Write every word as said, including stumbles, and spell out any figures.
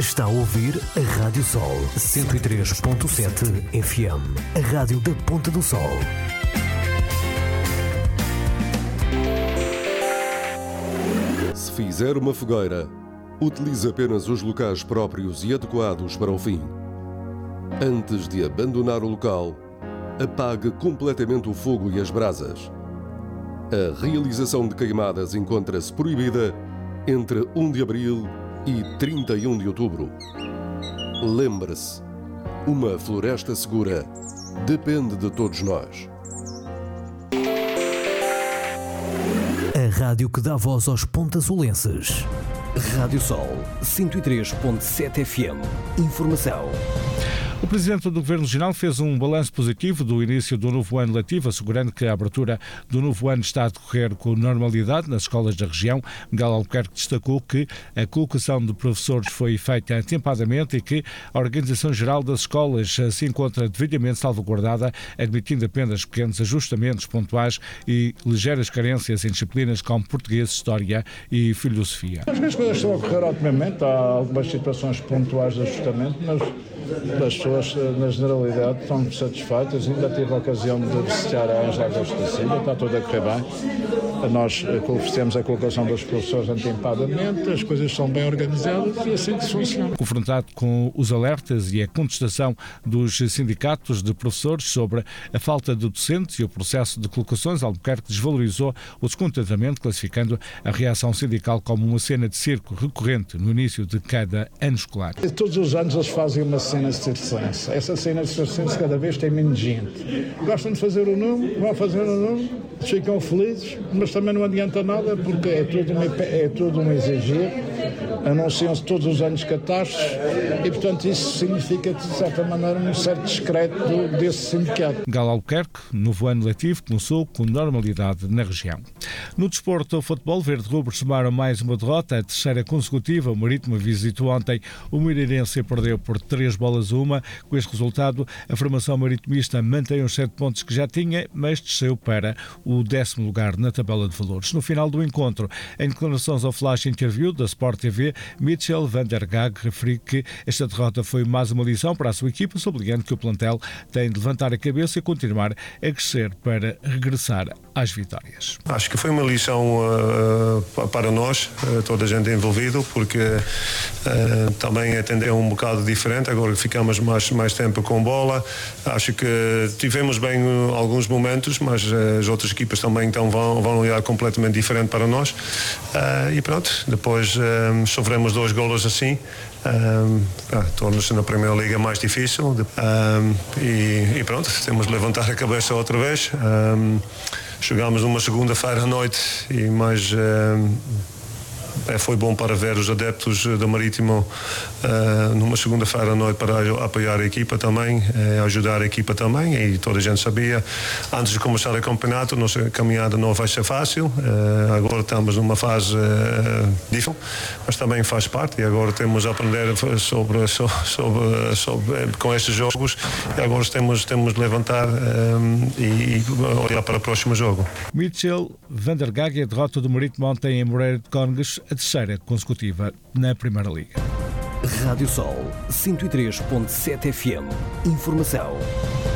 Está a ouvir a Rádio Sol cento e três ponto sete F M, a rádio da Ponta do Sol. Se fizer uma fogueira, utilize apenas os locais próprios e adequados para o fim. Antes de abandonar o local, apague completamente o fogo e as brasas. A realização de queimadas encontra-se proibida entre primeiro de abril e trinta e um de outubro. Lembre-se, uma floresta segura depende de todos nós. A rádio que dá voz aos pontasolenses. Rádio Sol cento e três ponto sete F M. Informação. O Presidente do Governo Regional fez um balanço positivo do início do novo ano letivo, assegurando que a abertura do novo ano está a decorrer com normalidade nas escolas da região. Miguel Albuquerque destacou que a colocação de professores foi feita atempadamente e que a organização geral das escolas se encontra devidamente salvaguardada, admitindo apenas pequenos ajustamentos pontuais e ligeiras carências em disciplinas como português, história e filosofia. As coisas estão a ocorrer otimamente, há algumas situações pontuais de ajustamento, mas as pessoas, na generalidade, estão satisfeitas. Ainda tive a ocasião de visitar a Ângela Agosto da Silva, está tudo a correr bem. Nós fizemos a colocação dos professores atempadamente, as coisas são bem organizadas e assim que se funciona. Confrontado com os alertas e a contestação dos sindicatos de professores sobre a falta de docentes e o processo de colocações, Albuquerque desvalorizou o descontentamento, classificando a reação sindical como uma cena de circo recorrente no início de cada ano escolar. Todos os anos eles fazem uma cena de circense. Essa cena de circense cada vez tem menos gente. Gostam de fazer o número, vão fazer o número, ficam felizes, mas também não adianta nada porque é tudo, uma, é tudo um exagero. Anunciam-se todos os anos catástrofes e, portanto, isso significa, de certa maneira, um certo descrédito desse sindicato. Miguel Albuquerque, novo ano letivo, começou com normalidade na região. No desporto, o futebol verde-rubro somaram mais uma derrota, a terceira consecutiva. O Marítimo visitou ontem o Moreirense e perdeu por três bolas a uma. Com este resultado, a formação maritimista mantém os sete pontos que já tinha, mas desceu para o décimo lugar na tabela de valores. No final do encontro, em declarações ao Flash Interview da Sport T V, Mitchell van der Gaag referiu que esta derrota foi mais uma lição para a sua equipa, sublinhando que o plantel tem de levantar a cabeça e continuar a crescer para regressar às vitórias. Acho que foi uma lição uh, para nós, uh, toda a gente envolvida, porque uh, também atender um bocado diferente, agora ficamos mais, mais tempo com bola. Acho que tivemos bem uh, alguns momentos, mas uh, as outras equipas também então vão, vão olhar completamente diferente para nós. Uh, e pronto, depois uh, sofremos dois golos assim. Um, ah, torna-se na Primeira Liga mais difícil um, e, e pronto, temos de levantar a cabeça outra vez. Um, chegámos numa segunda-feira à noite e mais um, é, foi bom para ver os adeptos do Marítimo uh, numa segunda-feira à noite para apoiar a equipa também, uh, ajudar a equipa também, e toda a gente sabia antes de começar o campeonato nossa caminhada não vai ser fácil, uh, agora estamos numa fase uh, difícil, mas também faz parte e agora temos a aprender sobre, sobre, sobre, sobre com estes jogos e agora temos, temos de levantar um, e, e olhar para o próximo jogo. Mitchell van der Gaag, a derrota do Marítimo ontem em Moreira de Cónegas, a terceira consecutiva na Primeira Liga. Rádio Sol cento e três ponto sete F M. Informação.